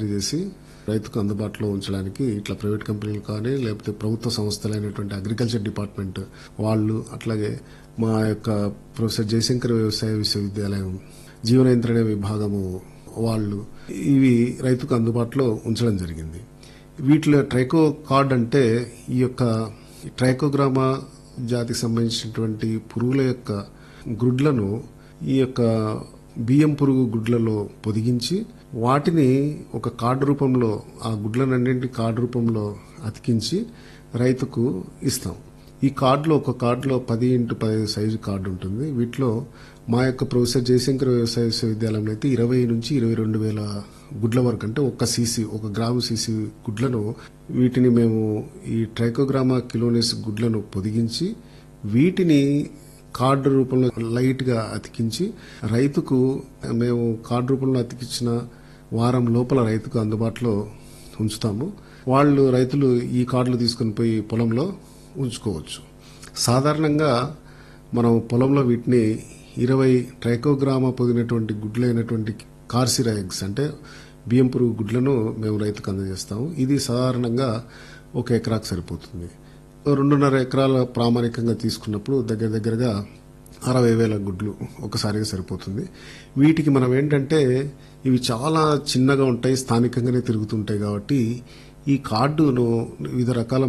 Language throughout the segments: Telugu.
తయారు చేసి రైతుకు అందుబాటులో ఉంచడానికి ఇట్లా ప్రైవేట్ కంపెనీలు కానీ లేకపోతే ప్రభుత్వ సంస్థలైనటువంటి అగ్రికల్చర్ డిపార్ట్మెంట్ వాళ్ళు, అట్లాగే మా యొక్క ప్రొఫెసర్ జయశంకర్ వ్యవసాయ విశ్వవిద్యాలయం జీవన యంత్రణ విభాగము వాళ్ళు ఇవి రైతుకు అందుబాటులో ఉంచడం జరిగింది. వీటిలో ట్రైకో కార్డ్ అంటే ఈ యొక్క ట్రైకోగ్రామా జాతికి సంబంధించినటువంటి పురుగుల యొక్క గుడ్లను ఈ యొక్క బియ్యం పురుగు గుడ్లలో పొదిగించి వాటిని ఒక కార్డు రూపంలో, ఆ గుడ్లనన్నింటి కార్డు రూపంలో అతికించి రైతుకు ఇస్తాం. ఈ కార్డులో ఒక కార్డులో 10x10 సైజు కార్డు ఉంటుంది. వీటిలో మా యొక్క ప్రొఫెసర్ జయశంకర్ వ్యవసాయ విశ్వవిద్యాలయంలో అయితే 20 నుంచి 22,000 గుడ్ల వరకు, అంటే ఒక గ్రాము సీసీ గుడ్లను వీటిని మేము ఈ ట్రైకోగ్రామా కిలోనిస్ గుడ్లను పొదిగించి వీటిని కార్డు రూపంలో లైట్ గా అతికించి రైతుకు మేము కార్డు రూపంలో అతికించిన వారం లోపల రైతుకు అందుబాటులో ఉంచుతాము. రైతులు ఈ కార్డులు తీసుకుని పోయి పొలంలో ఉంచుకోవచ్చు. సాధారణంగా మనం పొలంలో వీటిని 20 ట్రైకోగ్రామా పొందినటువంటి గుడ్లైనటువంటి కార్సిరా ఎగ్స్ అంటే బియ్యం పురుగు గుడ్లను మేము రైతుకు అందజేస్తాము. ఇది సాధారణంగా 1 ఎకరాకు సరిపోతుంది. 2.5 ఎకరాల ప్రామాణికంగా తీసుకున్నప్పుడు దగ్గరగా 60,000 గుడ్లు ఒకసారిగా సరిపోతుంది. వీటికి మనం ఏంటంటే ఇవి చాలా చిన్నగా ఉంటాయి, స్థానికంగానే తిరుగుతుంటాయి. కాబట్టి ఈ కార్డును వివిధ రకాల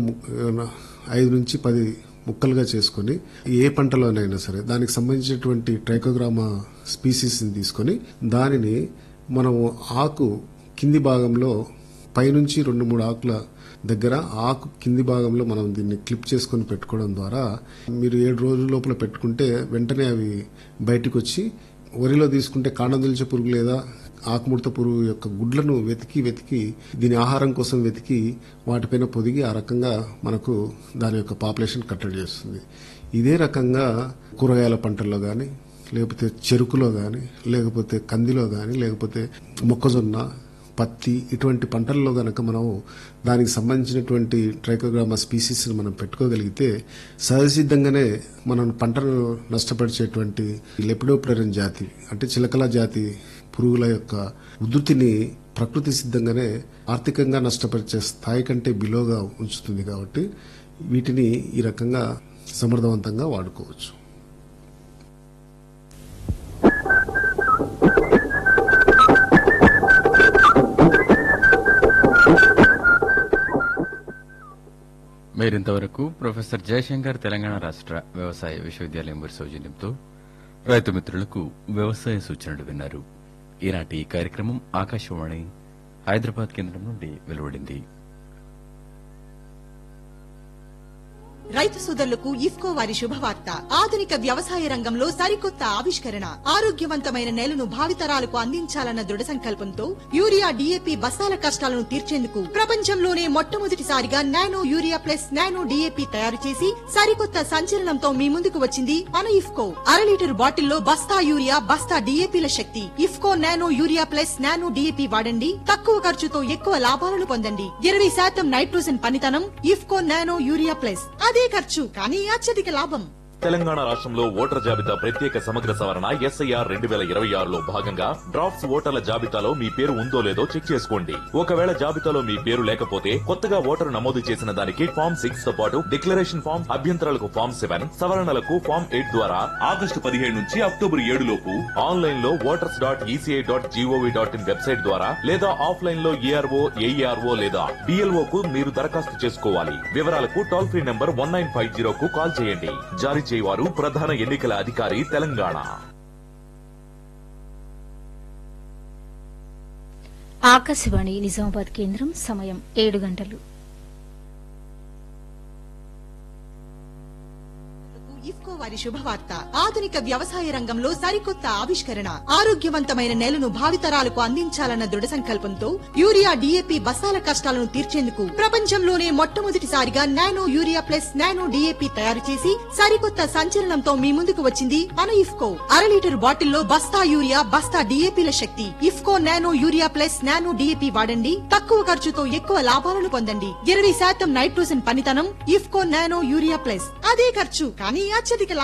5 నుంచి 10 ముక్కలుగా చేసుకుని ఏ పంటలోనైనా సరే దానికి సంబంధించినటువంటి ట్రైకోగ్రామా స్పీసీస్ని తీసుకొని దానిని మనము ఆకు కింది భాగంలో పైనుంచి 2-3 ఆకుల దగ్గర ఆకు కింది భాగంలో మనం దీన్ని క్లిప్ చేసుకుని పెట్టుకోవడం ద్వారా మీరు 7 రోజుల లోపల పెట్టుకుంటే వెంటనే అవి బయటకు వచ్చి, వరిలో తీసుకుంటే కాండం పురుగు లేదా ఆకుముడత పురుగు యొక్క గుడ్లను వెతికి దీని ఆహారం కోసం వెతికి వాటిపైన పొదిగి ఆ రకంగా మనకు దాని యొక్క పాపులేషన్ కట్టడి చేస్తుంది. ఇదే రకంగా కూరగాయల పంటల్లో కానీ, లేకపోతే చెరుకులో కానీ, లేకపోతే కందిలో కానీ, లేకపోతే మొక్కజొన్న, పత్తి ఇటువంటి పంటల్లో గనక మనం దానికి సంబంధించినటువంటి ట్రైకోగ్రామా స్పీసీస్ మనం పెట్టుకోగలిగితే సహజసిద్ధంగానే మనం పంటను నష్టపరిచేటువంటి లెపిడోప్టెరన్ జాతి అంటే చిలకల జాతి పురుగుల యొక్క ఉధృతిని ప్రకృతి సిద్ధంగానే ఆర్థికంగా నష్టపరిచే స్థాయి కంటే బిలోగా ఉంచుతుంది. కాబట్టి వీటిని ఈ రకంగా సమర్థవంతంగా వాడుకోవచ్చు. మీరింతవరకు ప్రొఫెసర్ జయశంకర్ తెలంగాణ రాష్ట్ర వ్యవసాయ విశ్వవిద్యాలయం వారి సౌజన్యంతో రైతు మిత్రులకు వ్యవసాయ సూచనలు విన్నారు. ఈనాటి ఈ కార్యక్రమం ఆకాశవాణి హైదరాబాద్ కేంద్రం నుండి వెలువడింది. రైతు సోదరులకు ఇఫ్కో వారి శుభవార్త. ఆధునిక వ్యవసాయ రంగంలో సరికొత్త ఆవిష్కరణ, ఆరోగ్యవంతమైన నేలను భావితరాలకు అందించాలన్న దృఢ సంకల్పంతో యూరియా DAP బస్తాల కష్టాలను తీర్చేందుకు ప్రపంచంలోనే మొట్టమొదటిసారిగా nano urea plus nano DAP తయారు చేసి సరికొత్త సంచలనంతో మీ ముందుకు వచ్చింది మన ఇఫ్కో. 1/2 లీటర్ బాటిల్లో బస్తా యూరియా, బస్తా DAPల శక్తి. IFFCO nano urea plus nano DAP వాడండి. తక్కువ ఖర్చుతో ఎక్కువ లాభాలను పొందండి. 20% నైట్రోజన్ పనితనం. IFFCO nano urea plus. అదే ఖర్చు కానీ అత్యధిక లాభం. తెలంగాణ రాష్ట్రంలో ఓటర్ జాబితా ప్రత్యేక సమగ్ర సవరణ SIR 2026లో భాగంగా డ్రాఫ్ట్స్ ఓటర్ల జాబితాలో మీ పేరు ఉందో లేదో చెక్ చేసుకోండి. ఒకవేళ జాబితాలో మీ పేరు లేకపోతే కొత్తగా ఓటరు నమోదు చేసిన దానికి ఫామ్ 6 తో పాటు డిక్లరేషన్ ఫామ్, అభ్యంతరాలకు ఫామ్ 7, సవరణలకు ఫామ్ 8 ద్వారా ఆగస్టు 17 నుంచి అక్టోబర్ 7 లోపు ఆన్లైన్ లో voters.eci.gov.in వెబ్సైట్ ద్వారా లేదా ఆఫ్లైన్ లో ARO, AERO లేదా BLO కు మీరు దరఖాస్తు చేసుకోవాలి. వివరాలకు టోల్ ఫ్రీ నంబర్ 1950 కు కాల్ చేయండి. జారీ చేయవారు ప్రధాన ఎన్నికల అధికారి తెలంగాణ. ఆకాశవాణి నిజామాబాద్ కేంద్రం. సమయం 7 గంటలు. ఇఫ్కో వారి శుభవార్త. ఆధునిక వ్యవసాయ రంగంలో సరికొత్త ఆవిష్కరణ, ఆరోగ్యవంతమైన నేలను భావితరాలకు అందించాలన్న దృఢ సంకల్పంతో యూరియా DAP బస్తాల కష్టాలను తీర్చేందుకు ప్రపంచంలోనే మొట్టమొదటిసారిగా nano urea plus nano DAP తయారు చేసి సరికొత్త సంచలనంతో మీ ముందుకు వచ్చింది మన ఇఫ్కో. 1/2 లీటర్ బాటిల్లో బస్తా యూరియా, బస్తా DAPల శక్తి. IFFCO nano urea plus nano DAP వాడండి. తక్కువ ఖర్చుతో ఎక్కువ లాభాలను పొందండి. 20% నైట్రోజన్ పనితనం. IFFCO nano urea plus. అదే ఖర్చు కానీ అత్యధిక